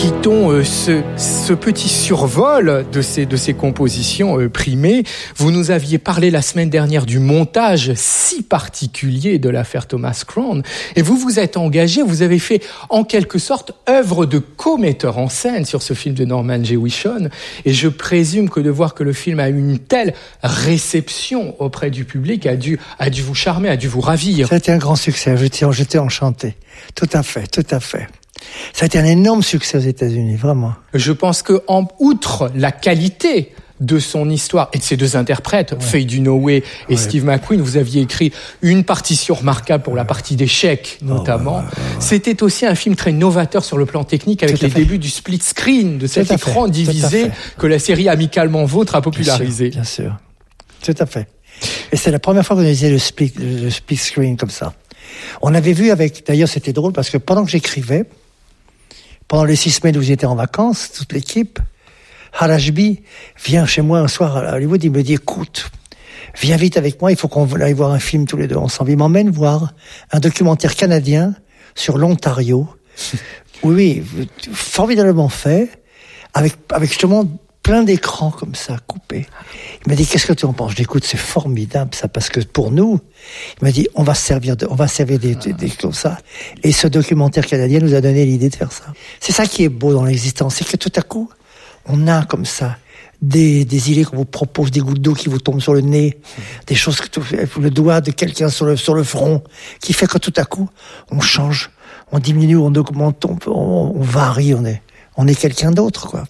quittons ce petit survol de ces compositions primées. Vous nous aviez parlé la semaine dernière du montage si particulier de l'affaire Thomas Crown. Et vous vous êtes engagé, vous avez fait en quelque sorte œuvre de co-metteur en scène sur ce film de Norman Jewison. Et je présume que de voir que le film a eu une telle réception auprès du public a dû vous charmer, a dû vous ravir. Ça a été un grand succès, j'étais enchanté. Tout à fait. Ça a été un énorme succès aux États-Unis, vraiment. Je pense que, outre la qualité de son histoire et de ses deux interprètes, Faye Dunaway et Steve McQueen, vous aviez écrit une partition remarquable pour la partie d'échecs, notamment. C'était aussi un film très novateur sur le plan technique, avec les débuts du split screen, de cet écran divisé que la série Amicalement Vôtre a popularisé. Bien sûr. Tout à fait. Et c'est la première fois qu'on utilisait le split screen comme ça. On avait vu d'ailleurs c'était drôle parce que pendant que j'écrivais, pendant les 6 semaines où j'étais en vacances, toute l'équipe, Hal Ashby vient chez moi un soir à Hollywood, il me dit, écoute, viens vite avec moi, il faut qu'on aille voir un film tous les deux ensemble. Il m'emmène voir un documentaire canadien sur l'Ontario. Oui, formidablement fait, avec justement plein d'écrans comme ça, coupés. Il m'a dit, qu'est-ce que tu en penses? Je dis, écoute, c'est formidable ça, parce que pour nous, il m'a dit, on va servir des comme ça. Et ce documentaire canadien nous a donné l'idée de faire ça. C'est ça qui est beau dans l'existence, c'est que tout à coup, on a comme ça des idées qu'on vous propose, des gouttes d'eau qui vous tombent sur le nez, des choses le doigt de quelqu'un sur le front, qui fait que tout à coup, on change, on diminue, on augmente, on varie, on est quelqu'un d'autre, quoi.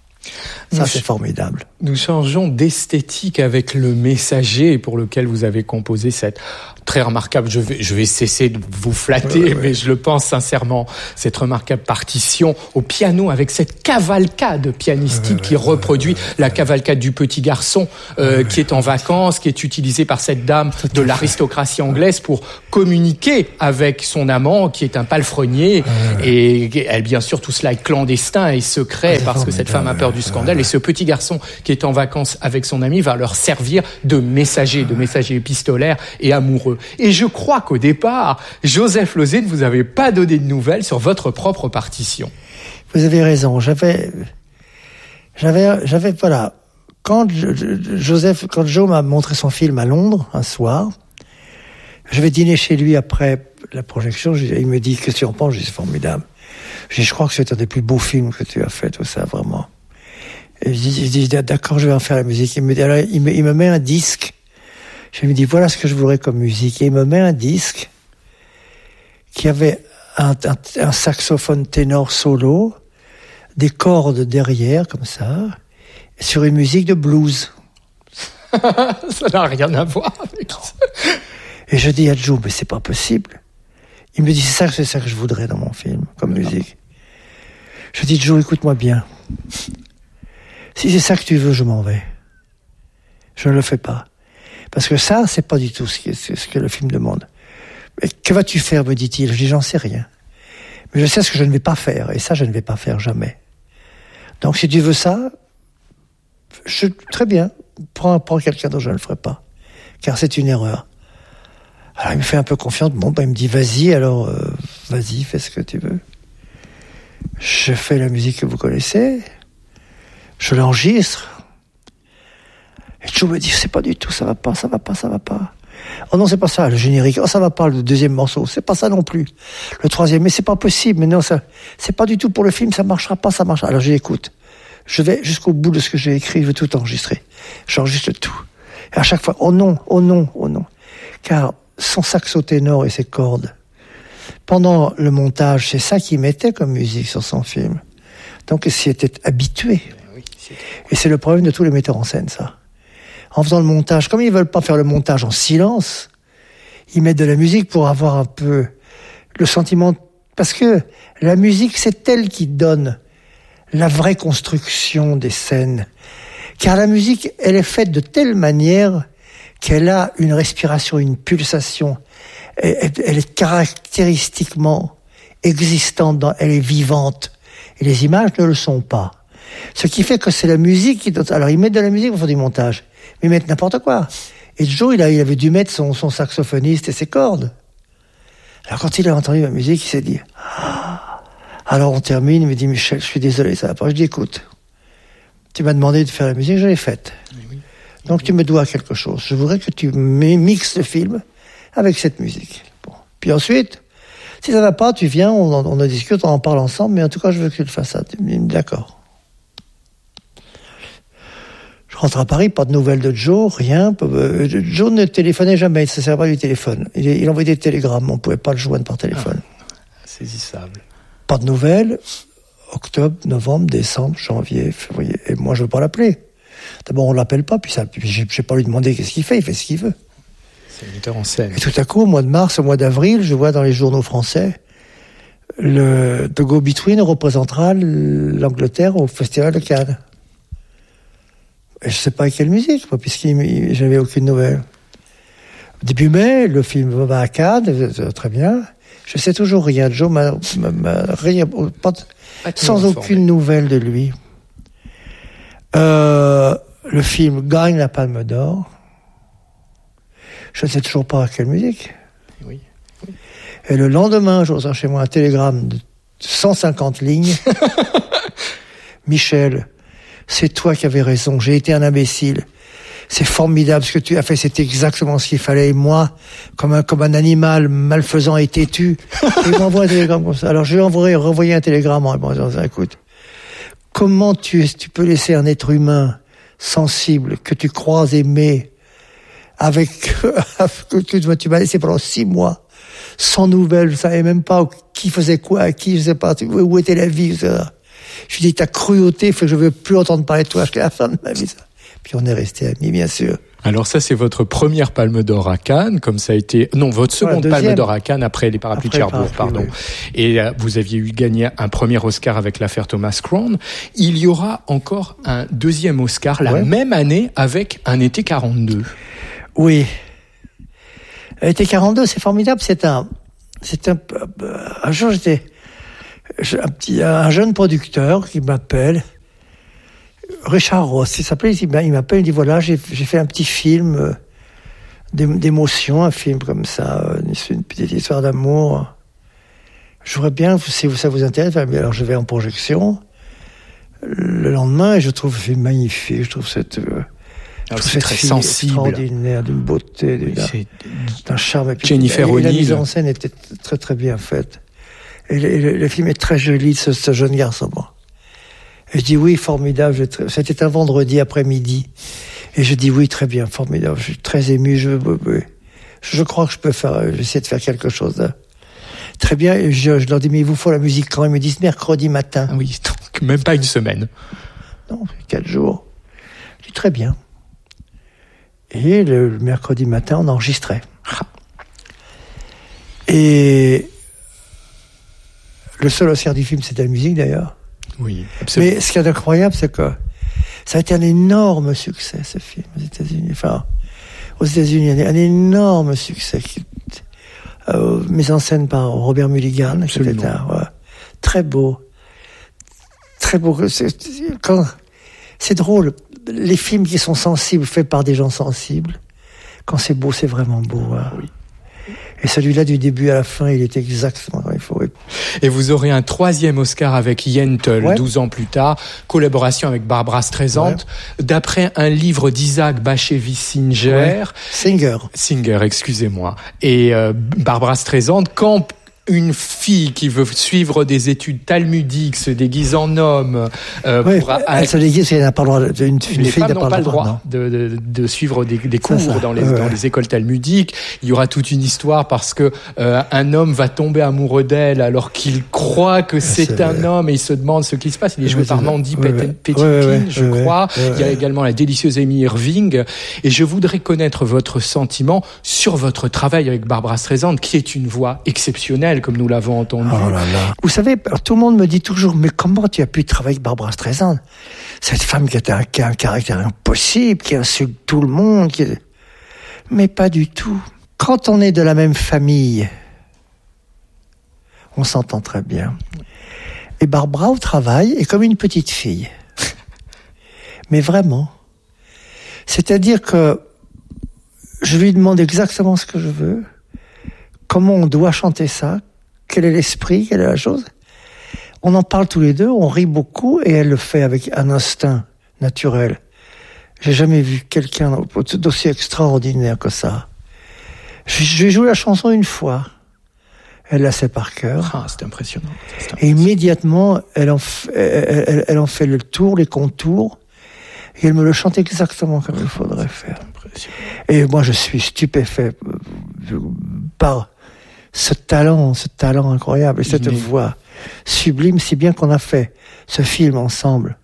Ça, c'est formidable. Nous changeons d'esthétique avec Le Messager, pour lequel vous avez composé cette très remarquable, je vais cesser de vous flatter, mais je le pense sincèrement, cette remarquable partition au piano avec cette cavalcade pianistique qui reproduit la cavalcade du petit garçon qui est en vacances, qui est utilisée par cette dame de l'aristocratie anglaise pour communiquer avec son amant qui est un palefrenier et elle, bien sûr, tout cela est clandestin et secret parce que cette femme a peur du scandale et ce petit garçon qui est en vacances avec son ami va leur servir de messager épistolaire et amoureux. Et je crois qu'au départ, Joseph Losey ne vous avait pas donné de nouvelles sur votre propre partition. Vous avez raison. J'avais, voilà. Quand Joe m'a montré son film à Londres, un soir, je vais dîner chez lui après la projection. Il me dit, qu'est-ce que tu en penses? Je dis, c'est formidable. Je crois que c'est un des plus beaux films que tu as fait, tout ça, vraiment. Et je dis, d'accord, je vais en faire la musique. Il me met un disque. Je lui dis, voilà ce que je voudrais comme musique. Et il me met un disque qui avait un saxophone ténor solo, des cordes derrière, comme ça, sur une musique de blues. Ça n'a rien à voir avec ça. Et je dis à Joe, mais c'est pas possible. Il me dit, c'est ça que je voudrais dans mon film, comme musique. Je dis, Joe, écoute-moi bien. Si c'est ça que tu veux, je m'en vais. Je ne le fais pas. Parce que ça, c'est pas du tout ce que le film demande. Mais que vas-tu faire, me dit-il? Je dis, j'en sais rien. Mais je sais ce que je ne vais pas faire. Et ça, je ne vais pas faire jamais. Donc, si tu veux ça, très bien. Prends quelqu'un d'autre, je ne le ferai pas. Car c'est une erreur. Alors, il me fait un peu confiance. Bon, il me dit, vas-y, alors, vas-y, fais ce que tu veux. Je fais la musique que vous connaissez. Je l'enregistre. Et Joe me dit, c'est pas du tout, ça va pas. Oh non, c'est pas ça, le générique. Oh, ça va pas, le deuxième morceau. C'est pas ça non plus. Le troisième, mais c'est pas possible. Mais non, c'est pas du tout pour le film, ça marchera pas. Alors j'ai écoute. Je vais jusqu'au bout de ce que j'ai écrit, je vais tout enregistrer. J'enregistre tout. Et à chaque fois, oh non. Car son saxo ténor et ses cordes, pendant le montage, c'est ça qu'il mettait comme musique sur son film. Donc il s'y était habitué. Et c'est le problème de tous les metteurs en scène, ça. En faisant le montage, comme ils veulent pas faire le montage en silence, ils mettent de la musique pour avoir un peu le sentiment, parce que la musique, c'est elle qui donne la vraie construction des scènes. Car la musique, elle est faite de telle manière qu'elle a une respiration, une pulsation. Elle est caractéristiquement existante, elle est vivante. Et les images ne le sont pas. Ce qui fait que c'est la musique qui donne. Alors ils mettent de la musique pour faire du montage. Mais ils mettent n'importe quoi. Et Joe, il avait dû mettre son saxophoniste et ses cordes. Alors quand il a entendu la musique, il s'est dit, Alors on termine, il me dit, Michel, je suis désolé, ça va pas. Je dis, écoute, tu m'as demandé de faire la musique, je l'ai faite. Oui. Donc tu me dois quelque chose. Je voudrais que tu mixes le film avec cette musique. Bon. Puis ensuite, si ça va pas, tu viens, on en discute, on en parle ensemble, mais en tout cas, je veux que tu le fasses ça. Tu me dis, d'accord. Je rentre à Paris, pas de nouvelles de Joe, rien. Joe ne téléphonait jamais, il ne se servait pas du téléphone. Il envoyait des télégrammes, on ne pouvait pas le joindre par téléphone. Saisissable. Pas de nouvelles. Octobre, novembre, décembre, janvier, février. Et moi, je ne veux pas l'appeler. D'abord, on ne l'appelle pas, puis je n'ai pas lui demander qu'est-ce qu'il fait, il fait ce qu'il veut. C'est un metteur en scène. Et tout à coup, au mois de mars, au mois d'avril, je vois dans les journaux français, The Go-Between représentera l'Angleterre au Festival de Cannes. Et je ne sais pas quelle musique, puisque j'avais aucune nouvelle. Début mai, le film va à Cannes, très bien. Je sais toujours rien. Joe m'a rien, sans aucune nouvelle de lui. Le film gagne la Palme d'Or. Je ne sais toujours pas quelle musique. Oui. Et le lendemain, je reçois chez moi un télégramme de 150 lignes. Michel, c'est toi qui avais raison. J'ai été un imbécile. C'est formidable ce que tu as fait. C'est exactement ce qu'il fallait. Et moi, comme un animal malfaisant et têtu, il m'envoie un télégramme comme ça. Alors je lui ai renvoyé un télégramme en disant, écoute, comment tu peux laisser un être humain sensible que tu crois aimer que tu m'as laissé pendant 6 mois sans nouvelles, je savais même pas qui faisait quoi à qui, je sais pas où était la vie, etc. Je lui dis, ta cruauté fait que je veux plus entendre parler de toi jusqu'à la fin de ma vie. Ça. Puis on est restés amis, bien sûr. Alors ça, c'est votre première Palme d'Or à Cannes, comme ça a été... Non, votre seconde Palme d'Or à Cannes après les Parapluies de Cherbourg, pardon. Oui. Et vous aviez gagné un premier Oscar avec l'affaire Thomas Crown. Il y aura encore un deuxième Oscar la même année avec Un été 42. Oui. Un été 42, c'est formidable. Un jour, j'étais un jeune producteur qui m'appelle, Richard Ross, il m'appelle, il dit voilà, j'ai fait un petit film d'émotion, un film comme ça, une petite histoire d'amour. Je voudrais bien, si ça vous intéresse, alors je vais en projection le lendemain et je trouve le film magnifique, je trouve cette très sensible, extraordinaire, d'une beauté, d'un charme. Et puis, Jennifer O'Neill. La mise en scène était très très bien faite. Et le film est très joli de ce jeune garçon. Et je dis oui, formidable. C'était un vendredi après-midi. Et je dis oui, très bien, formidable. Je suis très ému. Je crois que je peux essayer de faire quelque chose là. Très bien. Et je leur dis mais il vous faut la musique quand? Ils me disent mercredi matin. Oui, donc même pas une semaine. Non, 4 jours. Je dis très bien. Et le mercredi matin, on enregistrait. Et le seul Oscar du film, c'était la musique d'ailleurs. Oui, absolument. Mais ce qui est incroyable, c'est que ça a été un énorme succès, ce film, aux États-Unis. Enfin, aux États-Unis, un énorme succès. Mise en scène par Robert Mulligan, qui était très beau. Très beau. C'est drôle. Les films qui sont sensibles, faits par des gens sensibles, quand c'est beau, c'est vraiment beau. Hein. Oui. Et celui-là, du début à la fin, il est exactement comme il faut. Et vous aurez un 3e Oscar avec Yentl, 12 ans plus tard, collaboration avec Barbra Streisand, d'après un livre d'Isaac Bashevis Singer. Singer, excusez-moi. Et Barbra Streisand, quand une fille qui veut suivre des études talmudiques se déguise en homme. Elle se déguise, elle n'a pas le droit. Une fille n'a pas le droit de suivre des cours dans les écoles talmudiques. Il y aura toute une histoire parce que un homme va tomber amoureux d'elle alors qu'il croit que c'est un homme et il se demande ce qui se passe. Il est joué par Mandy Patinkin, je crois. Il y a également la délicieuse Amy Irving. Et je voudrais connaître votre sentiment sur votre travail avec Barbra Streisand, qui est une voix exceptionnelle, comme nous l'avons entendu. Oh là là. Vous savez, tout le monde me dit toujours, mais comment tu as pu travailler avec Barbra Streisand? Cette femme qui a un caractère impossible, qui insulte tout le monde. Mais pas du tout. Quand on est de la même famille, on s'entend très bien. Et Barbra, au travail, est comme une petite fille. Mais vraiment. C'est-à-dire que je lui demande exactement ce que je veux, comment on doit chanter ça, quel est l'esprit, quelle est la chose. on en parle tous les deux, on rit beaucoup, et elle le fait avec un instinct naturel. J'ai jamais vu quelqu'un d'aussi extraordinaire que ça. J'ai joué la chanson une fois. Elle la sait par cœur. Ah, c'est impressionnant. Et immédiatement, elle en fait le tour, les contours, et elle me le chante exactement comme il faudrait faire. Et moi, je suis stupéfait par ce talent incroyable, et cette voix sublime, si bien qu'on a fait ce film ensemble.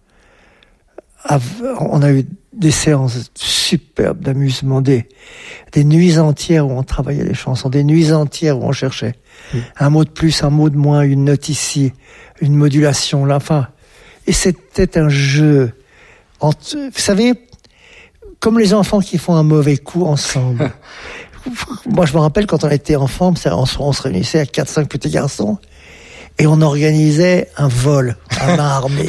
On a eu des séances superbes d'amusement, des nuits entières où on travaillait les chansons, des nuits entières où on cherchait un mot de plus, un mot de moins, une note ici, une modulation là, enfin. Et c'était un jeu, vous savez, comme les enfants qui font un mauvais coup ensemble. Moi, je me rappelle quand on était enfant, on se réunissait à 4-5 petits garçons et on organisait un vol à main armée.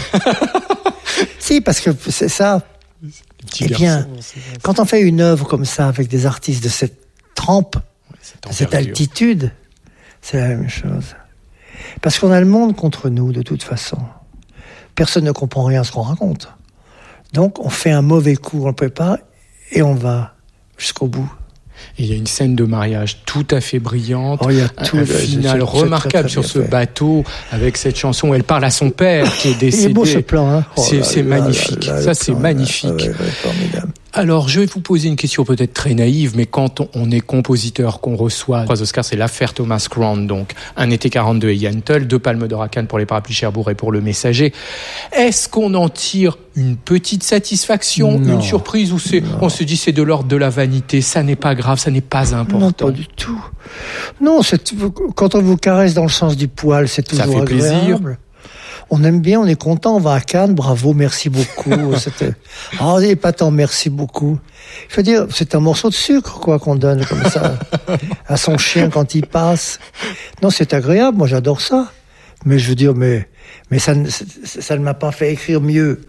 Si, parce que c'est ça. Eh bien, quand on fait une œuvre comme ça avec des artistes de cette trempe, de cette altitude, c'est la même chose. Parce qu'on a le monde contre nous, de toute façon. Personne ne comprend rien à ce qu'on raconte. Donc, on fait un mauvais coup, on le prépare, et on va jusqu'au bout. Et il y a une scène de mariage tout à fait brillante, il y a tout, un final remarquable sur ce bateau, avec cette chanson où elle parle à son père qui est décédé. Il est beau ce plan, hein. C'est magnifique, ça c'est magnifique. Formidable. Alors, je vais vous poser une question peut-être très naïve, mais quand on est compositeur, qu'on reçoit 3 Oscars, c'est l'affaire Thomas Crown, donc Un été 42 et Yentl, 2 Palmes d'Or à Cannes pour Les Parapluies Cherbourg et pour Le Messager. Est-ce qu'on en tire une petite satisfaction, une surprise, ou on se dit c'est de l'ordre de la vanité, ça n'est pas grave, ça n'est pas important? Non, pas du tout. Non, quand on vous caresse dans le sens du poil, c'est toujours agréable. Ça fait plaisir. On aime bien, on est content, on va à Cannes, bravo, merci beaucoup. C'est épatant, merci beaucoup. Je veux dire, c'est un morceau de sucre, quoi, qu'on donne comme ça à son chien quand il passe. Non, c'est agréable, moi j'adore ça. Mais je veux dire, mais ça ne m'a pas fait écrire mieux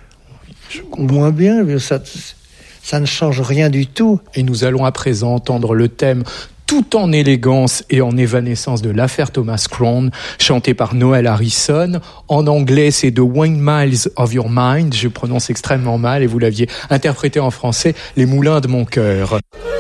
ou moins bien. Ça ne change rien du tout. Et nous allons à présent entendre le thème tout en élégance et en évanescence de l'affaire Thomas Crown, chanté par Noel Harrison. En anglais, c'est The Windmills of Your Mind. Je prononce extrêmement mal et vous l'aviez interprété en français, Les moulins de mon cœur.